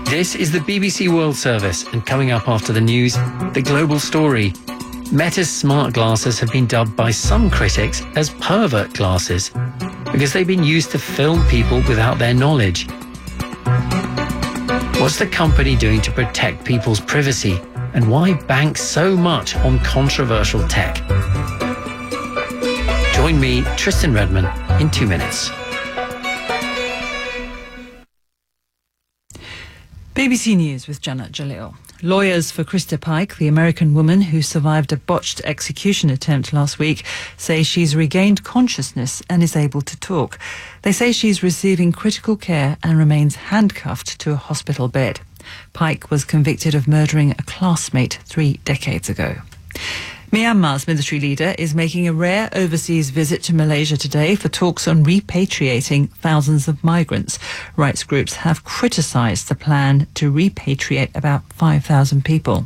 This is the BBC World Service, and coming up after the news, the global story. Meta's smart glasses have been dubbed by some critics as pervert glasses because they've been used to film people without their knowledge. What's the company doing to protect people's privacy, and why bank so much on controversial tech? Join me, Tristan Redman, in 2 minutes. BBC News with Janet Jalil. Lawyers for Krista Pike, the American woman who survived a botched execution attempt last week, say she's regained consciousness and is able to talk. They say she's receiving critical care and remains handcuffed to a hospital bed. Pike was convicted of murdering a classmate 3 decades ago. Myanmar's military leader is making a rare overseas visit to Malaysia today for talks on repatriating thousands of migrants. Rights groups have criticised the plan to repatriate about 5,000 people.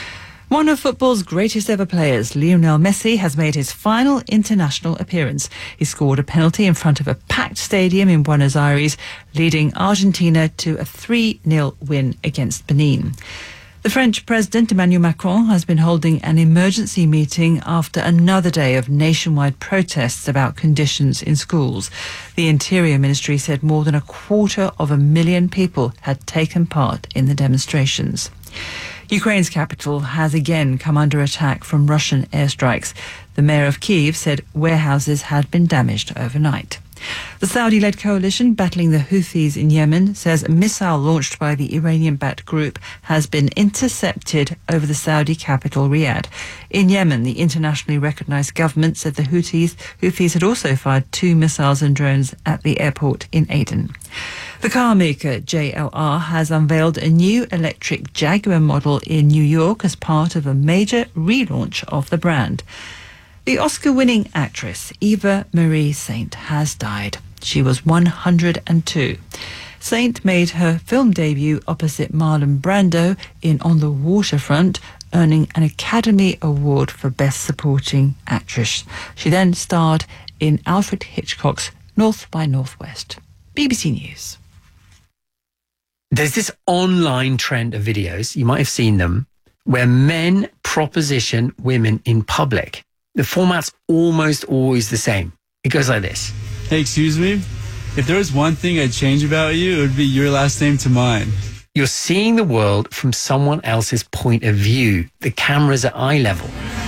One of football's greatest ever players, Lionel Messi, has made his final international appearance. He scored a penalty in front of a packed stadium in Buenos Aires, leading Argentina to a 3-0 win against Benin. The French President Emmanuel Macron has been holding an emergency meeting after another day of nationwide protests about conditions in schools. The Interior Ministry said more than 250,000 people had taken part in the demonstrations. Ukraine's capital has again come under attack from Russian airstrikes. The mayor of Kyiv said warehouses had been damaged overnight. The Saudi-led coalition battling the Houthis in Yemen says a missile launched by the Iranian-backed group has been intercepted over the Saudi capital, Riyadh. In Yemen, the internationally recognized government said the Houthis had also fired 2 missiles and drones at the airport in Aden. The car maker JLR has unveiled a new electric Jaguar model in New York as part of a major relaunch of the brand. The Oscar-winning actress Eva Marie Saint has died. She was 102. Saint made her film debut opposite Marlon Brando in On the Waterfront, earning an Academy Award for Best Supporting Actress. She then starred in Alfred Hitchcock's North by Northwest. BBC News. There's this online trend of videos, you might have seen them, where men proposition women in public. The format's almost always the same. It goes like this. Hey, excuse me? If there was one thing I'd change about you, it would be your last name to mine. You're seeing the world from someone else's point of view. The camera's at eye level.